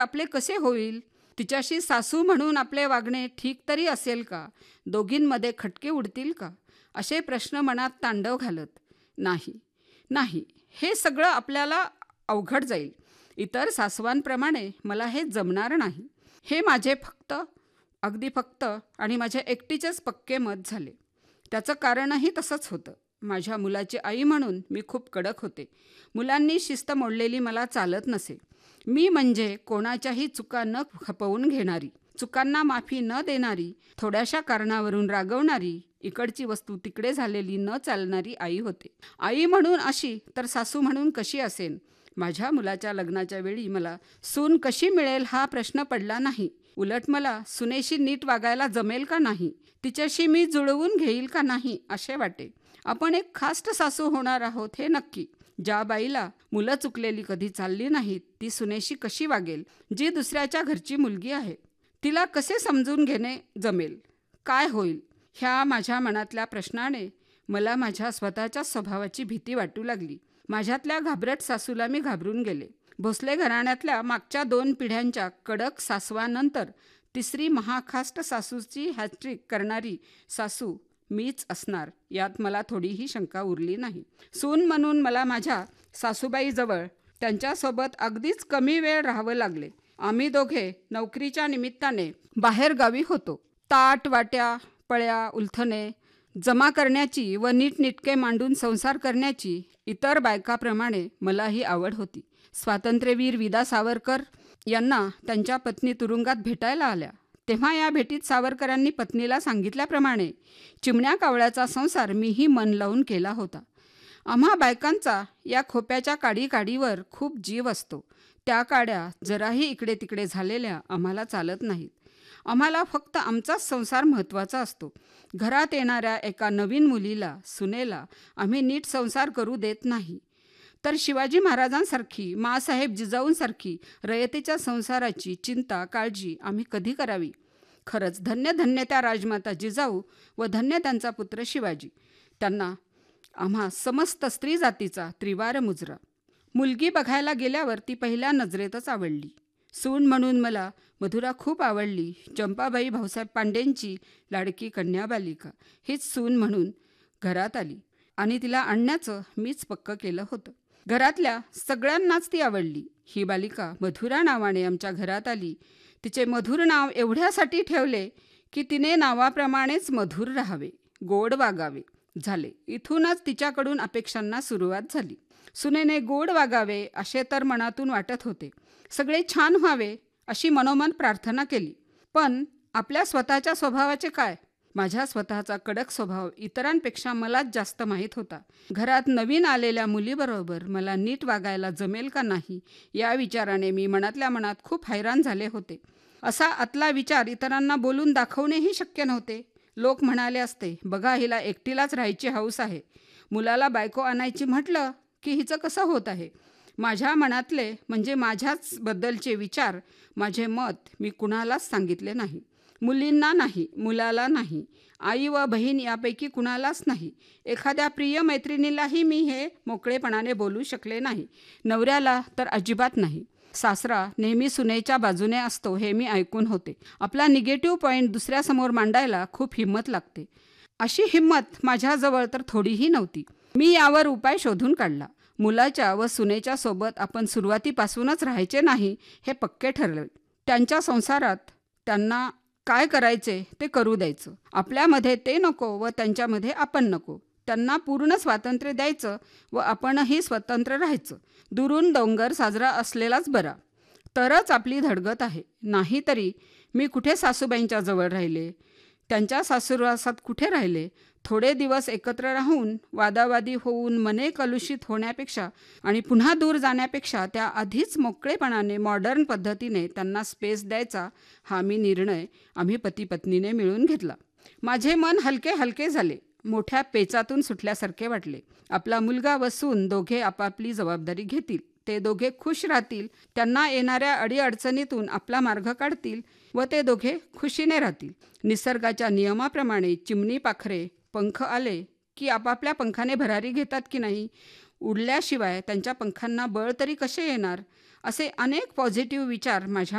आपले कसे होईल? तिच्याशी सासू म्हणून आपले वागणे ठीक तरी असेल का? दोघींमध्ये खटके उडतील का? असे प्रश्न मनात तांडव घालत. नाही, नाही, हे सगळं आपल्याला अवघड जाईल. इतर सासवांप्रमाणे मला हे जमणार नाही. हे माझे फक्त, अगदी फक्त आणि माझ्या एकटीचेच पक्के मत झाले. त्याचं कारणही तसंच होतं. माझ्या मुलाची आई म्हणून मी खूप कडक होते. मुलांनी शिस्त मोडलेली मला चालत नसे. मी म्हणजे कोणाच्याही चुका न खपवून घेणारी, चुकांना माफी न देणारी, थोड्याशा कारणावरून रागवणारी, इकडची वस्तू तिकडे झालेली न चालणारी आई होते. आई म्हणून अशी तर सासू म्हणून कशी असेन? माझ्या मुलाच्या लग्नाच्या वेळी मला सून कशी मिळेल हा प्रश्न पडला नाही. उलट मला सुनेशी नीट वागायला जमेल का नाही, तिच्याशी मी जुळवून घेईल का नाही असे वाटे. आपण एक खास्ट सासू होणार आहोत हे नक्की. ज्या बाईला मुलं चुकलेली कधी चालली नाहीत, ती सुनेशी कशी वागेल? जी दुसऱ्याच्या घरची मुलगी आहे, तिला कसे समजून घेणे जमेल? काय होईल? ह्या माझ्या मनातल्या प्रश्नाने मला माझ्या स्वतःच्या स्वभावाची भीती वाटू लागली. माझ्यातल्या घाबरट सासूला मी घाबरून गेले. भोसले घराण्यातल्या मागच्या 2 पिढ्यांच्या कडक सासवानंतर तिसरी महाखास्ट सासूची हॅट्रिक करणारी सासू मीच असणार, यात मला थोडीही शंका उरली नाही. सून म्हणून मला माझ्या सासूबाईजवळ त्यांच्यासोबत अगदीच कमी वेळ राहावं लागले. आम्ही दोघे नोकरीच्या निमित्ताने बाहेर गावी होतो. ताट, वाट्या, पळ्या, उलथणे जमा करण्याची व नीटनेटके मांडून संसार करण्याची इतर बायकाप्रमाणे मलाही आवड होती. स्वातंत्र्यवीर विदा सावरकर यांना त्यांच्या पत्नी तुरुंगात भेटायला आल्या. तेव्हा या भेटीत सावरकरांनी पत्नीला सांगितल्याप्रमाणे चिमण्या कावळ्याचा संसार मीही मन लावून केला होता. आम्हा बायकांचा या खोप्याच्या काडीकाडीवर खूप जीव असतो. त्या काड्या जराही इकडे तिकडे झालेल्या आम्हाला चालत नाहीत. आम्हाला फक्त आमचाच संसार महत्त्वाचा असतो. घरात येणाऱ्या एका नवीन मुलीला, सुनेला आम्ही नीट संसार करू देत नाही. तर शिवाजी महाराजांसारखी, माँसाहेब जिजाऊंसारखी रयतेच्या संसाराची चिंता, काळजी आम्ही कधी करावी? खरंच धन्य धन्य त्या राजमाता जिजाऊ व धन्य त्यांचा पुत्र शिवाजी. त्यांना आम्हा समस्त स्त्री जातीचा त्रिवार मुजरा. मुलगी बघायला गेल्यावर ती पहिल्या नजरेतच आवडली. सून म्हणून मला मधुरा खूप आवडली. चंपाबाई भाऊसाहेब पांडेंची लाडकी कन्या बालिका हीच सून म्हणून घरात आली आणि तिला आणण्याचं मीच पक्क केलं होतं. घरातल्या सगळ्यांनाच ती आवडली. ही बालिका मधुरा नावाने आमच्या घरात आली. तिचे मधुर नाव एवढ्यासाठी ठेवले की तिने नावाप्रमाणेच मधुर राहावे, गोड वागावे. झाले, इथूनच तिच्याकडून अपेक्षांना सुरुवात झाली. सुनेने गोड वागावे असे तर मनातून वाटत होते. सगळे छान व्हावे अशी मनोमन प्रार्थना केली. पण आपल्या स्वतःच्या स्वभावाचे काय? माझ्या स्वतःचा कडक स्वभाव इतरांपेक्षा मलाच जास्त माहीत होता. घरात नवीन आलेल्या मुलीबरोबर मला नीट वागायला जमेल का नाही या विचाराने मी मनातल्या मनात खूप हैराण झाले होते. असा आतला विचार इतरांना बोलून दाखवणेही शक्य नव्हते. लोक म्हणाले असते, बघा हिला एकटीलाच राहायची हौस आहे, मुलाला बायको आणायची म्हटलं की हिचं कसं होत आहे. माझ्या मनातले म्हणजे माझ्याच बद्दलचे विचार, माझे मत मी कुणालाच सांगितले नाही. मुलींना नाही, मुलाला नाही, आई व बहीण यापैकी कुणालाच नाही. एखाद्या प्रिय मैत्रिणीलाही मी हे मोकळेपणाने बोलू शकले नाही. नवऱ्याला तर अजिबात नाही. सासरा नेहमी सुनेच्या बाजूने असतो हे मी ऐकून होते. आपला निगेटिव्ह पॉईंट दुसऱ्यासमोर मांडायला खूप हिंमत लागते. अशी हिंमत माझ्याजवळ तर थोडीही नव्हती. मी यावर उपाय शोधून काढला. मुलाच्या व सुनेच्या सोबत आपण सुरुवातीपासूनच राहायचे नाही हे पक्के ठरले. त्यांच्या संसारात त्यांना काय करायचे ते करू द्यायचं. आपल्यामध्ये ते नको व त्यांच्यामध्ये आपण नको. त्यांना पूर्ण स्वातंत्र्य द्यायचं व आपणही स्वतंत्र राहायचं. दुरून डोंगर साजरा असलेलाच बरा, तरच आपली धडगत आहे. नाहीतरी मी कुठे सासूबाईंच्या जवळ राहिले, त्यांच्या सासूरवासात कुठे राहिले. थोडे दिवस एकत्र राहून वादावादी होऊन मने कलुषित होण्यापेक्षा आणि पुन्हा दूर जाण्यापेक्षा त्या आधीच मोकळेपणाने मॉडर्न पद्धतीने त्यांना स्पेस द्यायचा हा निर्णय आम्ही पती पत्नीने मिळून घेतला. माझे मन हलके हलके झाले. मोठ्या पेचातून सुटल्यासारखे वाटले. आपला मुलगा व सून दोघे आपापली जबाबदारी घेतील. ते दोघे खुश राहतील. त्यांना येणाऱ्या अडीअडचणीतून आपला मार्ग काढतील व ते दोघे खुशीने राहतील. निसर्गाच्या नियमाप्रमाणे चिमणी पाखरे पंख आले की आपापल्या पंखाने भरारी घेतात की नाही. उडल्याशिवाय त्यांच्या पंखांना बळ तरी कसे येणार? असे अनेक पॉझिटिव्ह विचार माझ्या